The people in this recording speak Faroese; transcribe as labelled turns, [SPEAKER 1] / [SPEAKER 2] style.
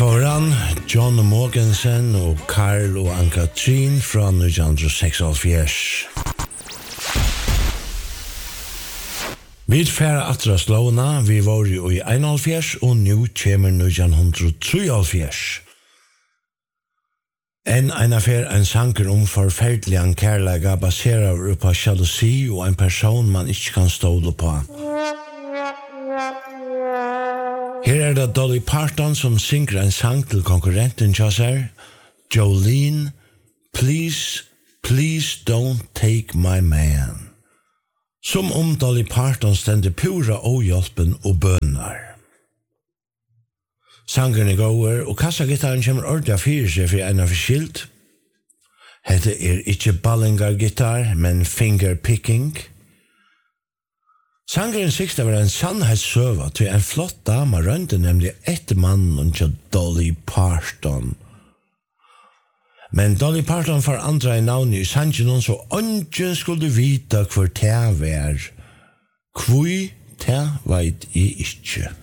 [SPEAKER 1] Foran John Mogensen og Karl og Ann-Katrin fra 1976. Vi færre atras lovna, vi var jo i 71 og nu kommer 1973. En affær en sanger om forferdelig en kærlega baserer på jalousi og en person man ikke kan stole på. Her det Dolly Parton som synger en sang til konkurrenten Chaucer, Jolene, please, please don't take my man. Som Dolly Parton stender pura ohjälpen og bønner. Sangeren går, og kassagitaren kommer ordentlig fyrir seg for en av skilt. Hette ikke ballingar-gitar, men fingerpicking. Sangeren sikta var en sannhetssøva til en flott dama rønte nemlig etter mannen til Dolly Parton. Men Dolly Parton forandra i navnet i sangen så ønsken skulle vite hvor det var. Hvor det vet jeg ikke.